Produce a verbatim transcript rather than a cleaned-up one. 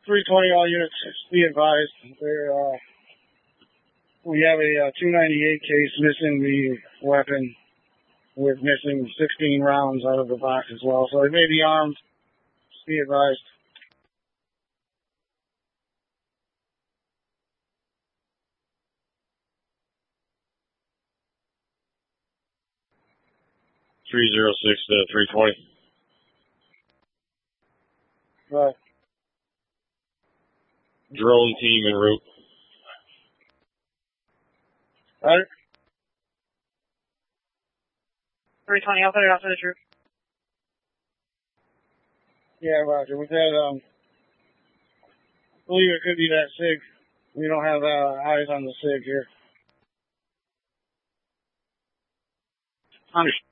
three twenty, all units, be advised. They're, uh, we have a uh, two ninety-eight case missing the weapon with missing sixteen rounds out of the box as well. So they may be armed. Just be advised. three zero six to three twenty. Right. Drone team en route. Right. three twenty, I'll put it off to the troop. Yeah, Roger. With that, um, I believe it could be that SIG. We don't have uh, eyes on the SIG here. Understood.